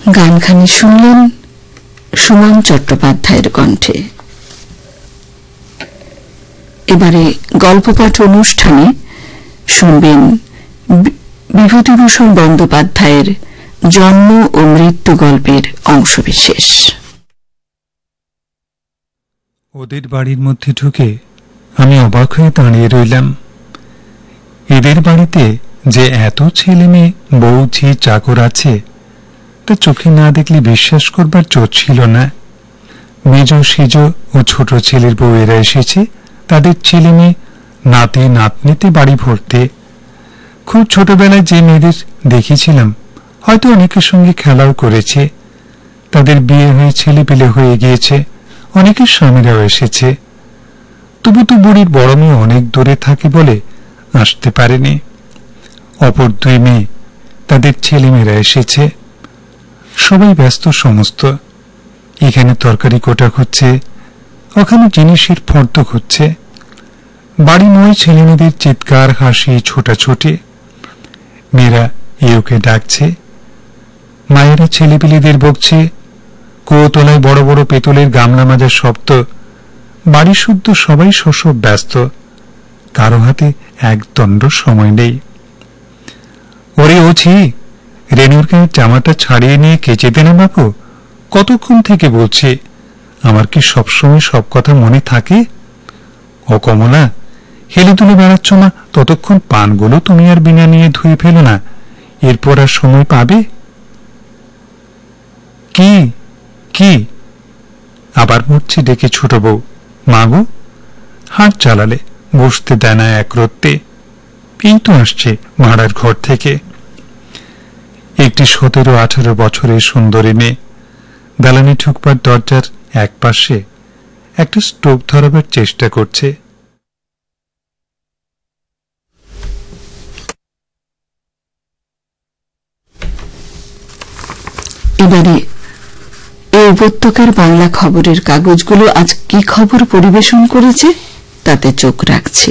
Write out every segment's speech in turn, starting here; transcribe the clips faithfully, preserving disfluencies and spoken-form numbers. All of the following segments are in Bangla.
গানখানি শুনলেন সুমন চট্টোপাধ্যায়ের কণ্ঠে। এবারে গল্পপাঠ অনুষ্ঠানে শুনবেন বিভূতিভূষণ বন্দ্যোপাধ্যায়ের জন্ম ও মৃত্যু গল্পের অংশবিশেষ। ওদের বাড়ির মধ্যে ঢুকে আমি অবাক হয়ে দাঁড়িয়ে রইলাম। এদের বাড়িতে যে এত ছেলে মেয়ে, বউ, ঝি, চাকর আছে তা চোখে না দেখলে বিশ্বাস করবার জোর ছিল না। মেজ, সেজ ও ছোট ছেলের বউয়েরা এসেছে, তাদের ছেলে মেয়ে, নাতি নাতনিতে বাড়ি ভরতে। খুব ছোটবেলায় যে মেয়েদের দেখেছিলাম হয়তো অনেকের সঙ্গে খেলাও করেছে, তাদের বিয়ে হয়ে ছেলে পেলে হয়ে গিয়েছে, অনেকের স্বামীরাও এসেছে। তবু তো বুড়ির বড় মেয়ে অনেক দূরে থাকে বলে আসতে পারেনি। অপর দুই মেয়ে, তাদের ছেলেমেয়েরা এসেছে। সবাই ব্যস্ত সমস্ত। এখানে তরকারি কোটা খুঁজছে, ওখানে জিনিসের ফর্দ খুঁজছে। বাড়ি নয় ছেলেমেয়েদের চিৎকার, হাসি, ছোটাছুটি। মেয়েরা এওকে ডাকছে, মায়েরা ছেলেপিলেদের বকছে। কুয়োতলায় বড় বড় পেতলের গামলা মাজার শব্দ। বাড়ি শুদ্ধ সবাই শোষব ব্যস্ত, কারো হাতে এক দণ্ড সময় নেই। ওরে ওছি, রেনুর গায়ে জামাটা ছাড়িয়ে নিয়ে কেচে দে না বাপু, কতক্ষণ থেকে বলছি। আমার কি সবসময় সব কথা মনে থাকে? ও কমলা, হেলে তুলে বেড়াচ্ছ না, ততক্ষণ পানগুলো তুমি আর বিনা নিয়ে ধুয়ে ফেলো না, এরপর আর সময় পাবে? কি কি আবার মরছে ডেকে ছোট বউ। মাগো, হাট চালালে বসতে দেয় না এক রত্তে। এই তো আসছে ভাড়ার ঘর থেকে একটি সতেরো আঠারো বছরের সুন্দরী মেয়ে। দালানে ঢুকবার দরজার এক পাশে একটা স্টোভ ধরাবার চেষ্টা করছে। এবারে এই উপত্যকার বাংলা খবরের কাগজগুলো আজ কি খবর পরিবেশন করেছে তাতে চোখ রাখছে।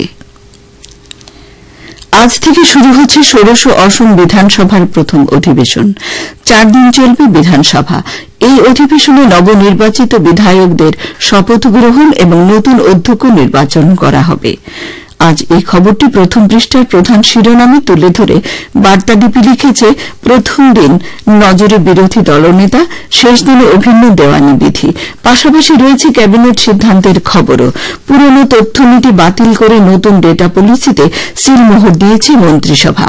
আজ থেকে শুরু হচ্ছে ষোড়শ অসম বিধানসভার প্রথম অধিবেশন। চার দিন চলবে বিধানসভা। এই অধিবেশনে নবনির্বাচিত বিধায়কদের শপথ গ্রহণ এবং নতুন অধ্যক্ষ নির্বাচন করা হবে। আজ এই খবরটি প্রথম পৃষ্ঠার প্রধান শিরোনামে তুলে ধরে বার্তালিপি লিখেছে, প্রথম দিন নজরে বিরোধী দলনেতা, শেষ দিনে অভিন্ন দেওয়ানি বিধি। পাশাপাশি রয়েছে ক্যাবিনেট সিদ্ধান্তের খবরও। পুরনো তথ্যনীতি বাতিল করে নতুন ডেটা পলিসিতে সিলমোহর দিয়েছে মন্ত্রিসভা।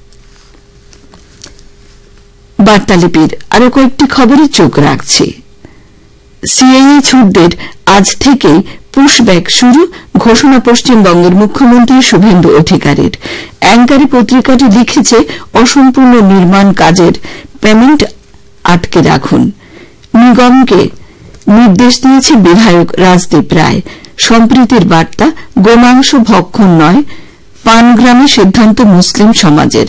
বার্তালিপির আরো কয়েকটি খবরে চোখ রাখছে। সিএএ ছুটদের আজ থেকেই পুশব্যাক শুরু, ঘোষণা পশ্চিমবঙ্গের মুখ্যমন্ত্রী শুভেন্দু অধিকারীর। অ্যাঙ্কারি পত্রিকাটি লিখেছে, অসম্পূর্ণ নির্মাণ কাজের পেমেন্ট আটকে রাখুন। নিগমকে নির্দেশ দিয়েছে বিধায়ক রাজদীপ রায়। সম্প্রীতির বার্তা, গোমাংস ভক্ষণ নয়, পানগ্রামে সিদ্ধান্ত মুসলিম সমাজের।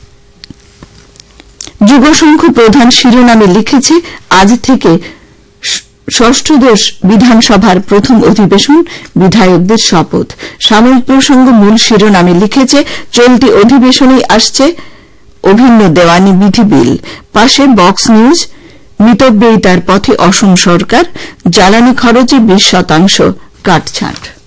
যুবসংঘ প্রধান শিরোনামে লিখেছে, আজ থেকে ষষ্ঠদশ বিধানসভার প্রথম অধিবেশন, বিধায়কদের শপথ। সাময়িক প্রসঙ্গ মূল শিরোনামে লিখেছে, চলতি অধিবেশনেই আসছে অভিন্ন দেওয়ানি বিধি বিল। পাশে বক্স নিউজ, মিতব্যয়িতার পথে অসম সরকার, জ্বালানি খরচে বিশ শতাংশ কাটছাঁট।